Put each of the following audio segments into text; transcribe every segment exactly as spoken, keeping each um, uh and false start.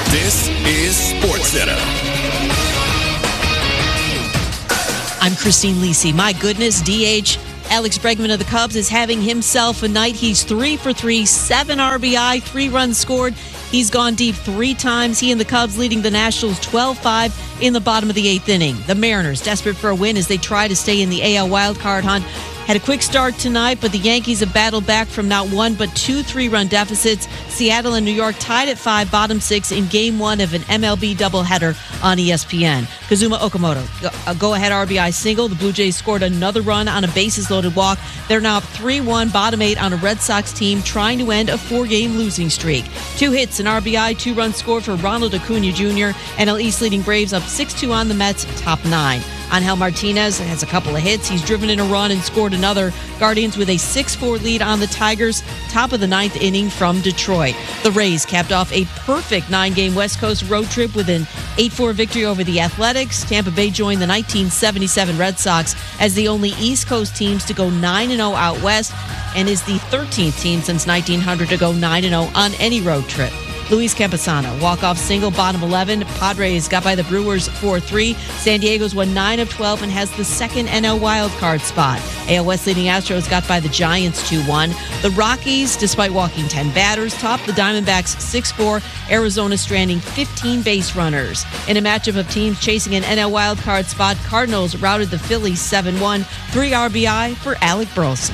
This is SportsCenter. I'm Christine Lisi. My goodness, D H Alex Bregman of the Cubs is having himself a night. He's three for three, seven R B I, three runs scored. He's gone deep three times. He and the Cubs leading the Nationals twelve five in the bottom of the eighth inning. The Mariners desperate for a win as they try to stay in the A L wildcard hunt. Had a quick start tonight, but the Yankees have battled back from not one but two three-run deficits. Seattle and New York tied at five, bottom six in game one of an M L B doubleheader on E S P N. Kazuma Okamoto, a go-ahead R B I single. The Blue Jays scored another run on a bases-loaded walk. They're now up three one, bottom eight on a Red Sox team trying to end a four-game losing streak. Two hits, an R B I, two runs scored for Ronald Acuna Junior N L East leading Braves up six two on the Mets, top nine. Angel Martinez has a couple of hits. He's driven in a run and scored another. Guardians with a six four lead on the Tigers, top of the ninth inning from Detroit. The Rays capped off a perfect nine-game West Coast road trip with an eight four victory over the Athletics. Tampa Bay joined the nineteen seventy-seven Red Sox as the only East Coast teams to go nine and oh out west and is the thirteenth team since nineteen hundred to go nine and oh on any road trip. Luis Campusano, walk-off single, bottom eleven. Padres got by the Brewers four three. San Diego's won nine of twelve and has the second N L wildcard spot. A L West leading Astros got by the Giants two one. The Rockies, despite walking ten batters, topped the Diamondbacks six four. Arizona stranding fifteen base runners. In a matchup of teams chasing an N L wildcard spot, Cardinals routed the Phillies seven one. Three R B I for Alec Burleson.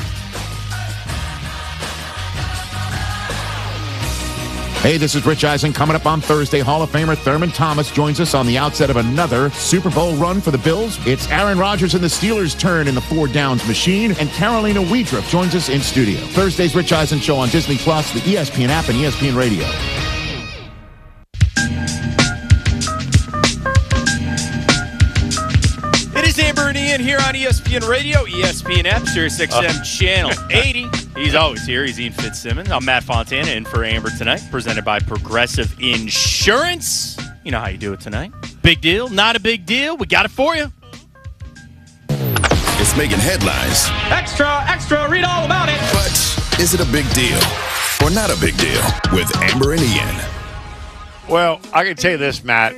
Hey, this is Rich Eisen. Coming up on Thursday, Hall of Famer Thurman Thomas joins us on the outset of another Super Bowl run for the Bills. It's Aaron Rodgers and the Steelers' turn in the four downs machine, and Carolina Wiedrup joins us in studio. Thursday's Rich Eisen Show on Disney Plus, the E S P N app, and E S P N Radio. It is Amber and Ian here on E S P N Radio, E S P N app, Sirius X M uh. Channel eighty. He's always here. He's Ian Fitzsimmons. I'm Matt Fontana in for Amber tonight, presented by Progressive Insurance. You know how you do it tonight. Big deal, not a big deal. We got it for you. It's making headlines. Extra, extra, read all about it. But is it a big deal or not a big deal with Amber and Ian? Well, I can tell you this, Matt.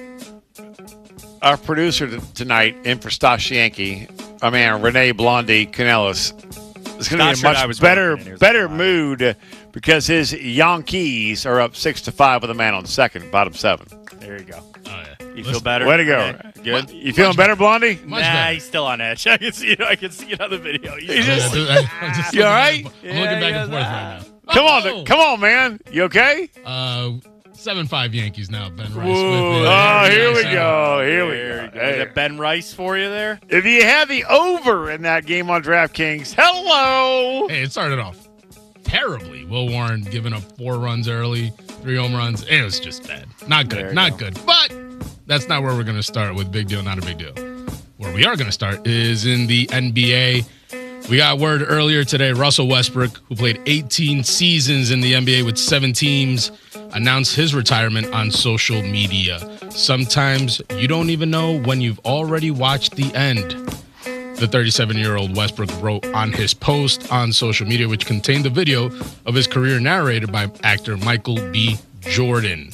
Our producer t- tonight, in for Stosh Yankee, our man, Renee Blondie Canellis, is going to be in a much better better mood because his Yankees are up six to five with a man on second, bottom seven. There you go. Oh, yeah. You Listen, feel better? Way to go. Yeah. Good. You feeling better, Blondie? Much nah, better. He's still on edge. I can see it. I can see it on the video. He's He's just, just, I, I'm just you all right? I'm looking yeah, back and forth right now. Come oh! on, come on, man. You okay? Uh, seven five Yankees now, Ben Rice. Whoa. With Oh, here we uh, go. Here we there go. go. Is it Ben Rice for you there? If you have the over in that game on DraftKings, hello. Hey, it started off terribly. Will Warren giving up four runs early, three home runs. It was just bad. Not good. Not go. good. But that's not where we're going to start with big deal, not a big deal. Where we are going to start is in the N B A. We got word earlier today, Russell Westbrook, who played eighteen seasons in the N B A with seven teams, announced his retirement on social media. Sometimes you don't even know when you've already watched the end. The thirty-seven-year-old Westbrook wrote on his post on social media, which contained the video of his career narrated by actor Michael B. Jordan.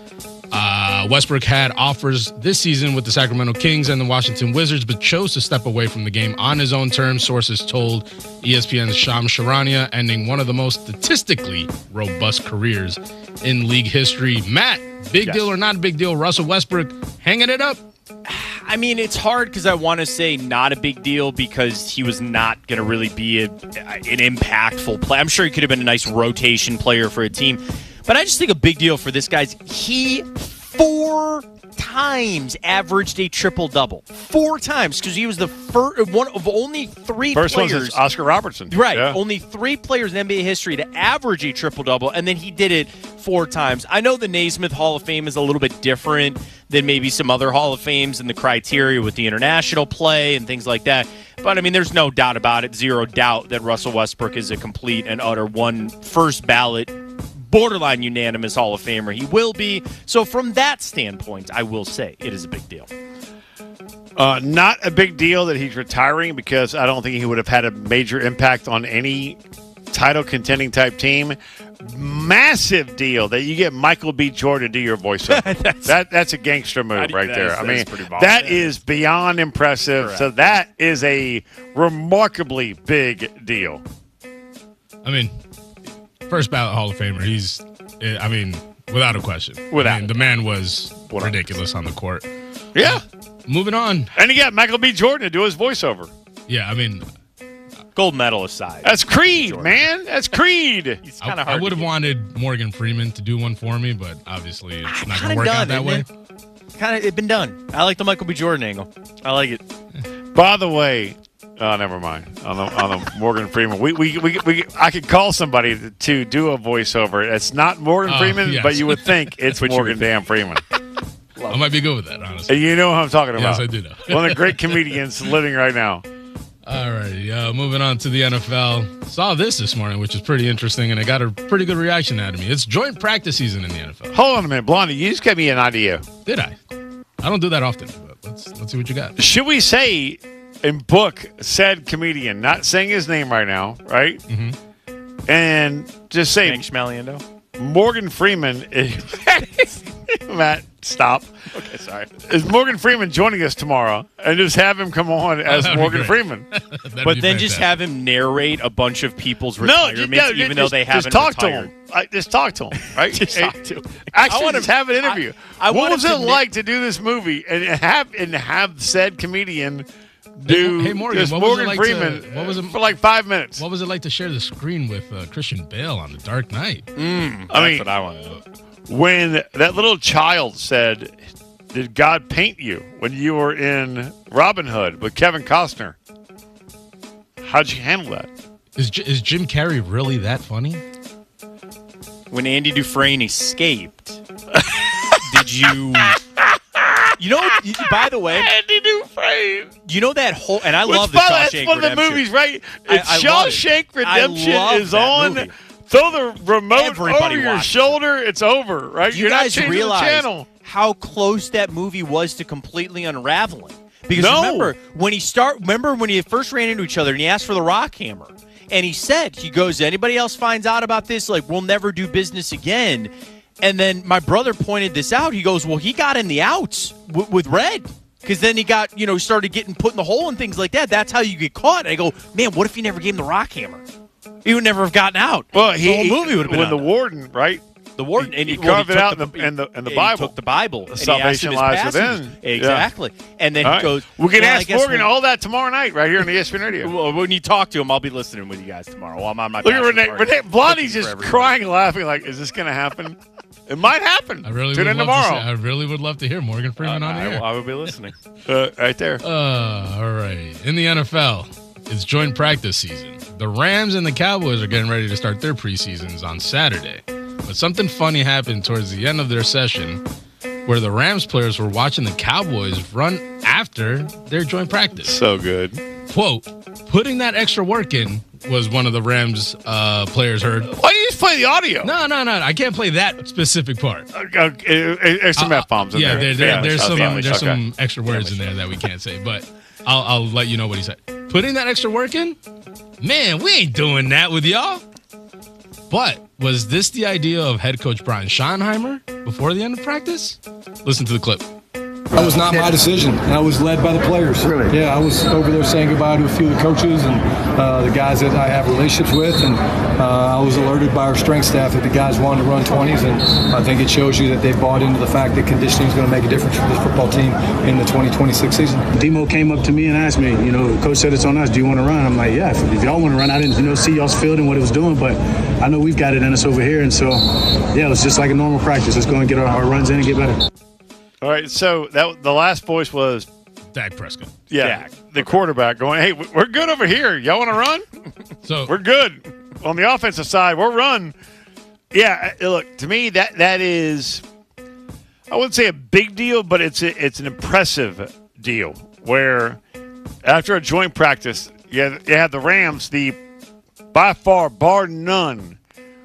Uh, Westbrook had offers this season with the Sacramento Kings and the Washington Wizards, but chose to step away from the game on his own terms, sources told E S P N's Shams Charania, ending one of the most statistically robust careers in league history. Matt, big yes. deal or not a big deal? Russell Westbrook hanging it up? I mean, it's hard because I want to say not a big deal because he was not going to really be a, an impactful player. I'm sure he could have been a nice rotation player for a team. But I just think a big deal for this guy's he four times averaged a triple-double. Four times because he was the first one of only three first players. First one is Oscar Robertson. Right. Yeah. Only three players in N B A history to average a triple-double, and then he did it four times. I know the Naismith Hall of Fame is a little bit different than maybe some other Hall of Fames and the criteria with the international play and things like that. But, I mean, there's no doubt about it, zero doubt that Russell Westbrook is a complete and utter one first ballot borderline unanimous Hall of Famer. He will be. So from that standpoint, I will say it is a big deal. Uh, not a big deal that he's retiring because I don't think he would have had a major impact on any title contending type team, massive deal that you get Michael B. Jordan to do your voiceover. that's, that that's a gangster move right there. Is, I mean, that is beyond impressive. Correct. So that is a remarkably big deal. I mean, first ballot Hall of Famer. He's, I mean, without a question. Without I mean, the man was ridiculous on the court. Yeah. Uh, moving on. And you got Michael B. Jordan to do his voiceover. Yeah, I mean, gold medal aside. That's Creed, man. That's Creed. It's kind of I, hard. I would have wanted Morgan Freeman to do one for me, but obviously it's not going to work done, out that way. Kind of, it's been done. I like the Michael B. Jordan angle. I like it. By the way, oh, never mind. On the, on the Morgan Freeman, we, we we we I could call somebody to, to do a voiceover. It's not Morgan uh, Freeman, yes. but you would think it's Morgan damn Freeman. I might be good with that, honestly. And you know who I'm talking about. Yes, I do know. One of the great comedians living right now. All right, uh, moving on to the N F L. Saw this this morning, which is pretty interesting, and I got a pretty good reaction out of me. It's joint practice season in the N F L. Hold on a minute, Blondie. You just gave me an idea. Did I? I don't do that often, but let's let's see what you got. Should we say and book said comedian, not saying his name right now, right? Mm-hmm. And just say Hank Schmaliendo. Morgan Freeman is Matt, stop. Okay, sorry. Is Morgan Freeman joining us tomorrow? And just have him come on as oh, Morgan Freeman. But then fantastic. just have him narrate a bunch of people's No, retirements, no, even just, though they haven't just talk retired. to him. I, just talk to him, right? Just talk to him. Actually, I want just him- have an interview. I- I what want was him it to like to do this movie and have and have said comedian do Hey, Morgan, just what was it Morgan like Freeman to- what was it- for like five minutes? What was it like to share the screen with uh, Christian Bale on The Dark Knight? Mm, I that's mean, what I want to know. When that little child said, "Did God paint you when you were in Robin Hood with Kevin Costner?" How'd you handle that? Is J- is Jim Carrey really that funny? When Andy Dufresne escaped, did you? You know, you- by the way, Andy Dufresne. you know that whole, and I Which, love the by the way, Shawshank that's one of the Redemption. movies, right? I- If I love it. Shawshank I Redemption love is that on, movie. throw the remote Everybody over your watches shoulder. It's over, right? Do you You're not guys changing realize the channel. how close that movie was to completely unraveling? Because No. remember when he start, remember when he first ran into each other and he asked for the rock hammer, and he said, he goes, anybody else finds out about this, like we'll never do business again. And then my brother pointed this out. He goes, well, he got in the outs w- with Red. Because then he got, you know, started getting put in the hole and things like that. That's how you get caught. And I go, man, what if he never gave him the rock hammer? He would never have gotten out. Well, the he, whole movie would have been when out the there. warden, right? The warden, He- and he well, carved it took out in the- in the- in the he Bible. took the Bible. And he asked Salvation him his lies passengers. within. Yeah. Exactly. And then All he right. goes, We can well, I ask guess Morgan we'll- all that tomorrow night, right here on E S P N Radio. Well, when you talk to him, I'll be listening with you guys tomorrow. While I'm on my Look at bachelor Renee. party. Renee Blondie's Cooking just for everyone. crying, laughing, like, "Is this going to happen?" It might happen. I really Tune would in love tomorrow. To see, I really would love to hear Morgan Freeman on the I, air. I will be listening. Uh, right there. Uh, all right. In the N F L, it's joint practice season. The Rams and the Cowboys are getting ready to start their preseasons on Saturday. But something funny happened towards the end of their session where the Rams players were watching the Cowboys run after their joint practice. So good. Quote, putting that extra work in was one of the Rams uh, players heard. Why do you just play the audio? No, no, no. I can't play that specific part. Uh, uh, uh, there's some Uh, F-bombs in yeah, there. there, there, Family there's show, some family there's show. some extra words in there that we can't say, but I'll, I'll let you know what he said. Putting that extra work in? Man, we ain't doing that with y'all. But was this the idea of head coach Brian Schottenheimer before the end of practice? Listen to the clip. That was not my decision. That was led by the players. Really? Yeah, I was over there saying goodbye to a few of the coaches and uh, the guys that I have relationships with, and uh, I was alerted by our strength staff that the guys wanted to run twenties, and I think it shows you that they bought into the fact that conditioning is going to make a difference for this football team in the twenty twenty-six season. Demo came up to me and asked me, you know, coach said it's on us. Do you want to run? I'm like, yeah, if, if y'all want to run. I didn't, you know, see y'all's field and what it was doing, but I know we've got it in us over here, and so, yeah, it was just like a normal practice. Let's go and get our, our runs in and get better. All right, so that the last voice was Dak Prescott. yeah, the quarterback going, "Hey, we're good over here. Y'all want to run? So We're good on the offensive side. We'll run." Yeah, uh, look, to me that that is, I wouldn't say a big deal, but it's a, it's an impressive deal. Where after a joint practice, you have, you have the Rams, the by far, bar none,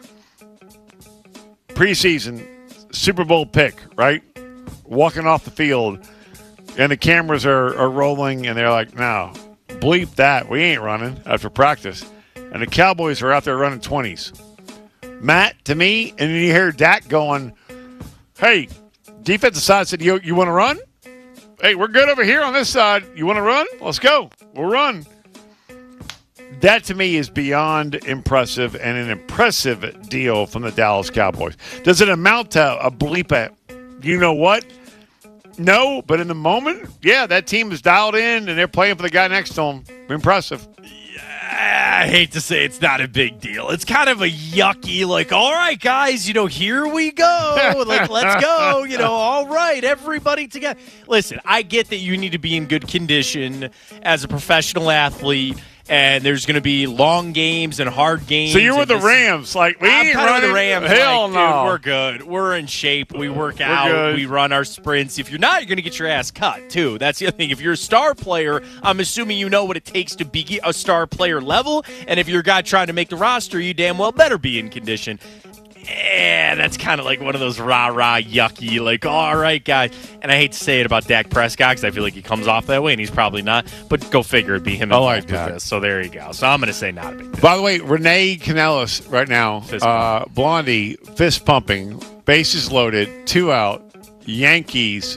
preseason Super Bowl pick, right? Walking off the field, and the cameras are, are rolling, and they're like, no, bleep that. We ain't running after practice. and the Cowboys are out there running twenties. Matt, to me, and then you hear Dak going, hey, defensive side said, you, you want to run? Hey, we're good over here on this side. You want to run? Let's go. We'll run. That, to me, is beyond impressive and an impressive deal from the Dallas Cowboys. Does it amount to a bleep at you know what? No, but in the moment, yeah, that team is dialed in, and they're playing for the guy next to them. Impressive. I hate to say it's not a big deal. It's kind of a yucky, like, all right, guys, you know, here we go. Like, let's go. You know, all right, everybody together. Listen, I get that you need to be in good condition as a professional athlete, and there's going to be long games and hard games. So you're with the Rams. Like, we I'm ain't kind of running. the Rams. Hell like, no. Dude, we're good. We're in shape. We work We're out. good. We run our sprints. If you're not, you're going to get your ass cut, too. That's the other thing. If you're a star player, I'm assuming you know what it takes to be a star player level. And if you're a guy trying to make the roster, you damn well better be in condition. Yeah, that's kind of like one of those rah-rah, yucky, like, all right, guys. And I hate to say it about Dak Prescott because I feel like he comes off that way, and he's probably not. But go figure, it'd be him. I like that. This. So there you go. So I'm going to say not a big deal. By the way, Renee Canellis right now, uh, Blondie, fist pumping, bases loaded, two out, Yankees,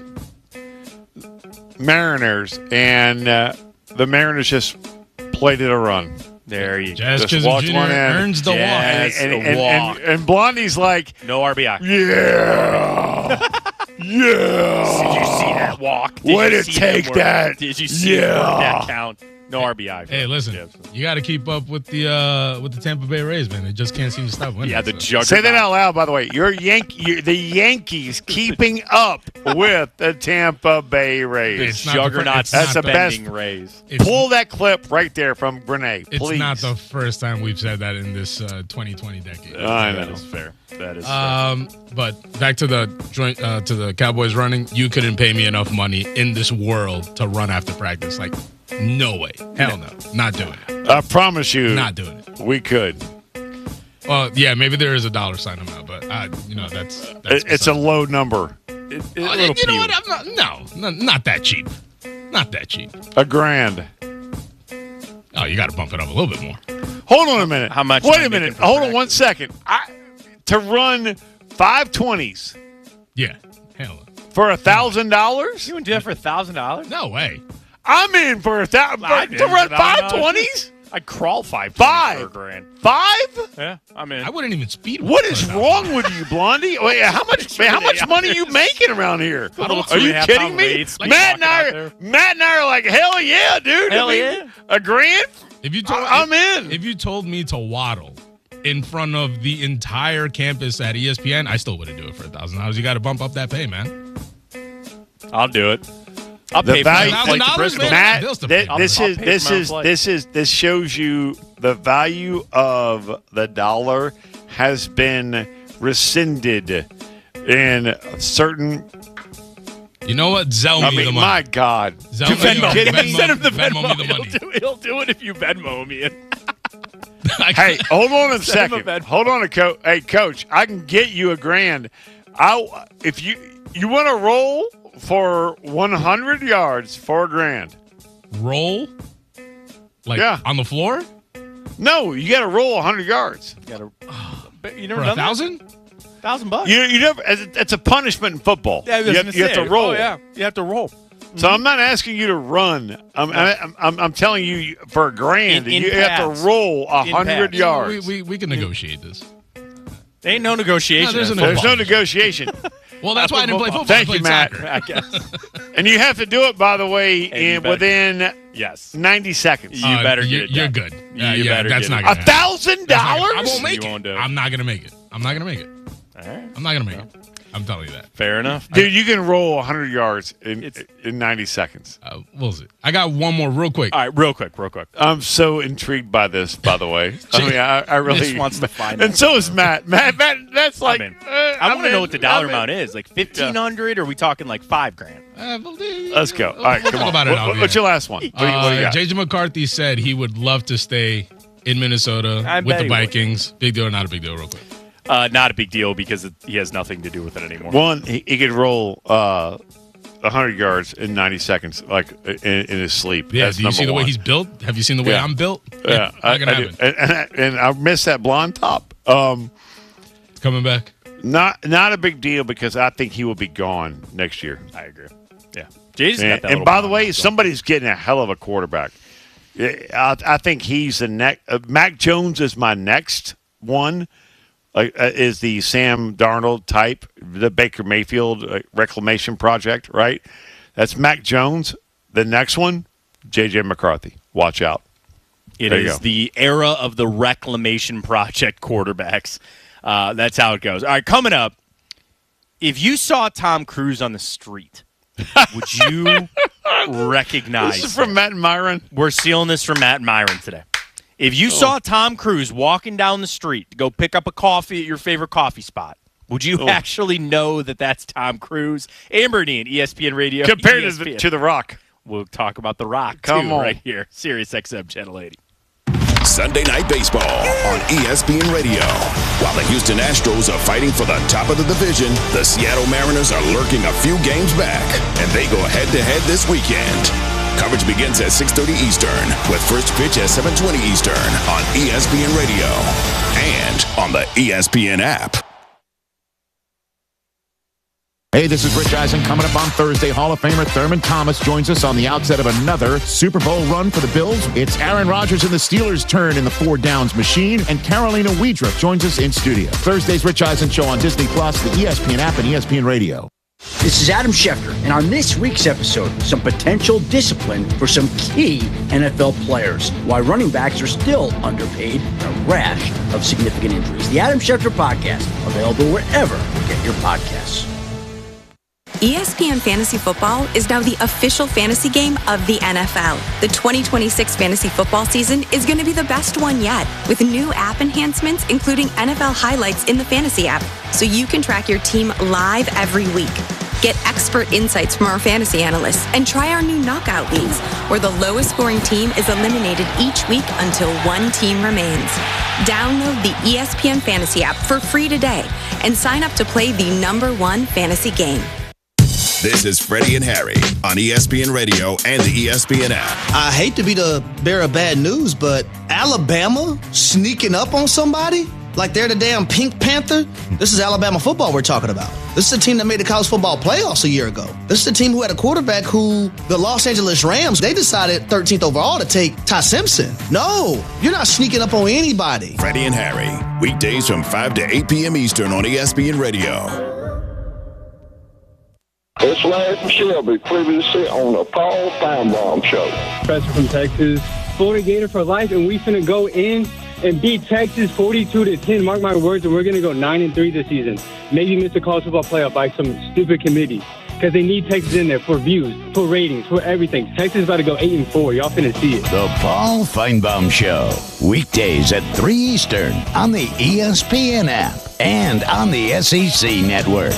Mariners, and uh, the Mariners just played it a run. There you go. Jazz Just Chisholm walked Junior one in. earns the Yes. walk. And, and, a and, walk. and, and Blondie's like, No R B I. yeah, yeah. Did you see that walk? Did Way you to see take him work? that. Did you see Yeah. him work that count? No R B I. Hey, listen, Yeah. you got to keep up with the uh, with the Tampa Bay Rays, man. They just can't seem to stop winning. Yeah, the so. juggernaut. Say that out loud, by the way. You're Yankee. You're the Yankees keeping up with the Tampa Bay Rays. It's not the fir- Juggernaut it's not That's the the- best. spending Rays. It's, Pull that clip right there from Renee, it's please. not the first time we've said that in this uh, twenty twenty decade. I That know. is fair. That is fair. Um, but back to the joint uh, to the Cowboys running. You couldn't pay me enough money in this world to run after practice. Like, no way, hell no, not doing it. I promise you, Not doing it. we could. Well, yeah, maybe there is a dollar sign amount, but uh, you know that's, that's It- It's a low number. It- it- Oh, a you little know what? pew. I'm not, no, no, not that cheap. Not that cheap. A grand. Oh, you got to bump it up a little bit more. Hold on a minute. How much am Wait I a minute. making for Hold on practice? one second. I, to run five twenties Yeah, hell no. for a thousand dollars? You wouldn't do that for a thousand dollars? No way. I'm in for a thousand. I'd To in run for that. five twenties? I'd crawl five. Five. For a grand. Five? Yeah, I'm in. I wouldn't even speed. What walk is for a wrong thousand. with you, Blondie? Wait, how much? Man, how much money are you making around here? little Are you two and a half kidding pound me? weights, like Matt and walking I, out are, there. Matt and I are like, hell yeah, dude. Hell I mean, yeah. a grand? If you told, I- I'm in. If you told me to waddle in front of the entire campus at E S P N, I still wouldn't do it for a thousand dollars. You got to bump up that pay, man. I'll do it. I'll The pay value- for my flight to $1,000, Bristol. man. Matt, bills to thi- pay. this I'll- is I'll pay this for my is flight. this is this shows you the value of the dollar has been rescinded in certain. You know what? Zell me I the mean, money. my God, Zell You me Venmo. the- Kidding me? Venmo- Send him the Venmo Venmo. me the money. He'll, do, he'll do it if you Venmo me. I Hey, can't- hold on a Send him a second. Venmo. Hold on a coach. Hey, coach, I can get you a grand. I if you you want to roll for one hundred yards for a grand. roll, like Yeah. on the floor No, you got to roll one hundred yards. Got a, you never for a done that? thousand. Thousand bucks. You you never. It's a punishment in football. Yeah, I was you gonna have, you have say. to roll. Oh, yeah, you have to roll. So I'm not asking you to run. I'm I'm, I'm, I'm telling you for a grand, In- in you have pass. to roll a In hundred pass. yards. We, we we can negotiate this. There ain't no negotiation. No, there's in a There's football. no negotiation, Well, that's why I didn't play football. Thank I you, played Matt. soccer. I guess. and you have to do it. By the way, And you in better- within Yes. ninety seconds. You Uh, better you're, get it you're done. good. You Uh, yeah, better that's get not it gonna A happen. thousand That's not gonna- I dollars? won't make You it. won't do it. I'm not gonna make it. I'm not gonna make it. All right. I'm not gonna make it. I'm telling you that. Fair enough. Dude, you can roll a hundred yards in It's- in ninety seconds. Uh, we'll see. I got one more real quick. All right, real quick, real quick. I'm so intrigued by this. By the way, I mean, I, I really just wants to find and out. so is Matt. Matt, Matt, that's like. I'm in. uh, I I'm want to in. know what the dollar I'm in. amount is. Like fifteen hundred, or are we talking like five grand? Uh, we'll do- Let's go. All right, we'll come talk on. about it What- out what- what's here. your last one? What, do you- what do you Uh, got? J J McCarthy said he would love to stay in Minnesota I with bet the he would. Vikings. Big deal or not a big deal? Real quick. Uh, not a big deal because it, he has nothing to do with it anymore. One, he, he could roll uh, one hundred yards in ninety seconds, like in, in his sleep. Yeah, That's do you see the one. way he's built? Have you seen the way Yeah. I'm built? Yeah, I, I, can I have do. it. And, and, I, and I miss that blonde top. Um, It's coming back. Not not a big deal because I think he will be gone next year. I agree. Yeah. Jay's got And, that and little by the bomb way, going. somebody's getting a hell of a quarterback. I, I think he's the next. Uh, Mac Jones is my next one. Like uh, is the Sam Darnold type, the Baker Mayfield uh, reclamation project, right? That's Mac Jones. The next one, J J McCarthy. Watch out. It There you is go. the era of the reclamation project quarterbacks. Uh, that's how it goes. All right, coming up, if you saw Tom Cruise on the street, would you recognize This is from him? Matt and Myron. We're stealing this from Matt and Myron today. If you saw Tom Cruise walking down the street to go pick up a coffee at your favorite coffee spot, would you Oh. actually know that that's Tom Cruise? Amber and Ian, E S P N Radio. Compared E to S P N. the, to the Rock. We'll talk about The Rock, Come too, on. right here. Sirius X M Channel eighty. Sunday Night Baseball on E S P N Radio. While the Houston Astros are fighting for the top of the division, the Seattle Mariners are lurking a few games back, and they go head-to-head this weekend. Coverage begins at six thirty Eastern, with first pitch at seven twenty Eastern on E S P N Radio and on the E S P N app. Hey, this is Rich Eisen. Coming up on Thursday, Hall of Famer Thurman Thomas joins us on the outset of another Super Bowl run for the Bills. It's Aaron Rodgers and the Steelers' turn in the four downs machine, and Carolina Wiedrup joins us in studio. Thursday's Rich Eisen Show on Disney Plus, the E S P N app, and E S P N Radio. This is Adam Schefter, and on this week's episode, some potential discipline for some key N F L players, why running backs are still underpaid, and a rash of significant injuries. The Adam Schefter Podcast, available wherever you get your podcasts. E S P N Fantasy Football is now the official fantasy game of the N F L. The twenty twenty-six fantasy football season is going to be the best one yet, with new app enhancements, including N F L highlights in the fantasy app, so you can track your team live every week. Get expert insights from our fantasy analysts and try our new knockout leagues, where the lowest scoring team is eliminated each week until one team remains. Download the E S P N Fantasy app for free today and sign up to play the number one fantasy game. This is Freddie and Harry on E S P N Radio and the E S P N app. I hate to be the bearer of bad news, but Alabama sneaking up on somebody like they're the damn Pink Panther? This is Alabama football we're talking about. This is a team that made the college football playoffs a year ago. This is a team who had a quarterback who, the Los Angeles Rams, they decided thirteenth overall to take Ty Simpson. No, you're not sneaking up on anybody. Freddie and Harry, weekdays from five to eight p.m. Eastern on E S P N Radio. It's Larry from Shelby, previously on the Paul Feinbaum Show. Professor from Texas, Florida Gator for life, and we finna go in and beat Texas forty-two to ten. Mark my words, and we're gonna go nine and three this season. Maybe miss the college football playoff by some stupid committee because they need Texas in there for views, for ratings, for everything. Texas is about to go eight and four. Y'all finna see it. The Paul Feinbaum Show, weekdays at three Eastern on the E S P N app and on the S E C network.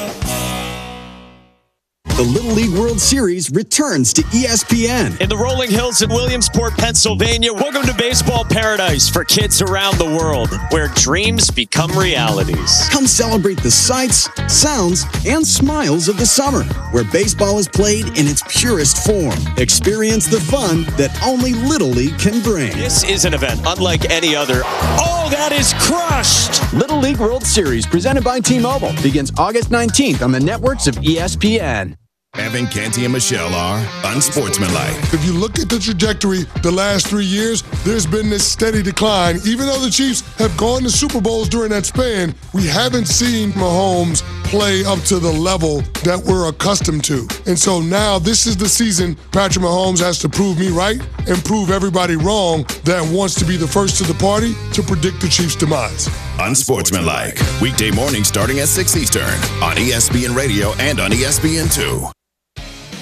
The Little League World Series returns to E S P N. In the rolling hills in Williamsport, Pennsylvania, welcome to baseball paradise for kids around the world, where dreams become realities. Come celebrate the sights, sounds, and smiles of the summer, where baseball is played in its purest form. Experience the fun that only Little League can bring. This is an event unlike any other. Oh, that is crushed! Little League World Series, presented by T-Mobile, begins August nineteenth on the networks of E S P N. Evan, Canty, and Michelle are unsportsmanlike. If you look at the trajectory the last three years, there's been this steady decline. Even though the Chiefs have gone to Super Bowls during that span, we haven't seen Mahomes play up to the level that we're accustomed to. And so now this is the season Patrick Mahomes has to prove me right and prove everybody wrong that wants to be the first to the party to predict the Chiefs' demise. Unsportsmanlike. Weekday morning starting at six Eastern on E S P N Radio and on E S P N two.